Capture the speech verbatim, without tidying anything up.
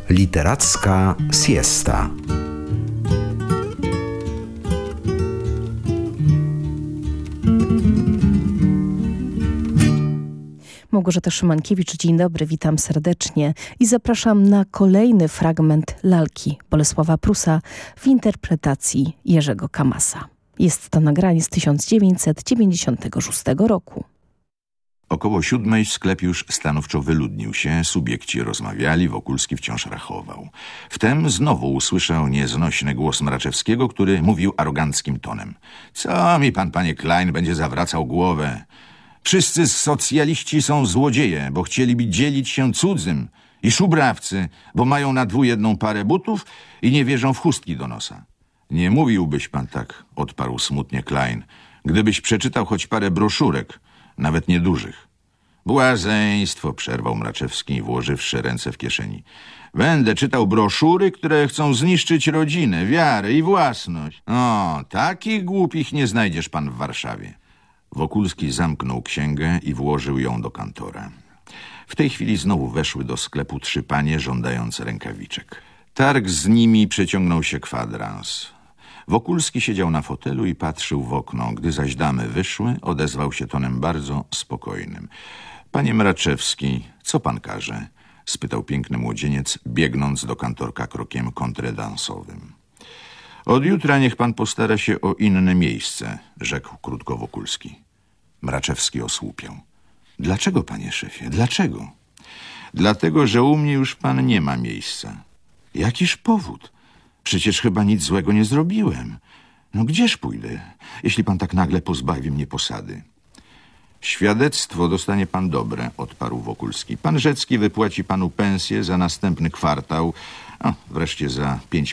Literacka siesta. Małgorzata Szymankiewicz, dzień dobry, witam serdecznie i zapraszam na kolejny fragment lalki Bolesława Prusa w interpretacji Jerzego Kamasa. Jest to nagranie z tysiąc dziewięćset dziewięćdziesiątego szóstego roku. Około siódmej sklep już stanowczo wyludnił się, subiekci rozmawiali, Wokulski wciąż rachował. Wtem znowu usłyszał nieznośny głos Mraczewskiego, który mówił aroganckim tonem. Co mi pan, panie Klein, będzie zawracał głowę? Wszyscy socjaliści są złodzieje, bo chcieliby dzielić się cudzym, i szubrawcy, bo mają na dwu jedną parę butów i nie wierzą w chustki do nosa. Nie mówiłbyś pan tak, odparł smutnie Klein, gdybyś przeczytał choć parę broszurek, nawet niedużych. Błazeństwo, przerwał Mraczewski, włożywszy ręce w kieszeni. Będę czytał broszury, które chcą zniszczyć rodzinę, wiarę i własność. O, takich głupich nie znajdziesz pan w Warszawie. Wokulski zamknął księgę i włożył ją do kantora. W tej chwili znowu weszły do sklepu trzy panie żądające rękawiczek. Targ z nimi przeciągnął się kwadrans. Wokulski siedział na fotelu i patrzył w okno. Gdy zaś damy wyszły, odezwał się tonem bardzo spokojnym. Panie Mraczewski, co pan każe? Spytał piękny młodzieniec, biegnąc do kantorka krokiem kontredansowym. Od jutra niech pan postara się o inne miejsce, rzekł krótko Wokulski. Mraczewski osłupiał. Dlaczego, panie szefie, dlaczego? Dlatego, że u mnie już pan nie ma miejsca. Jakiż powód? Przecież chyba nic złego nie zrobiłem. No gdzież pójdę, jeśli pan tak nagle pozbawi mnie posady? Świadectwo dostanie pan dobre, odparł Wokulski. Pan Rzecki wypłaci panu pensję za następny kwartał, a wreszcie za pięć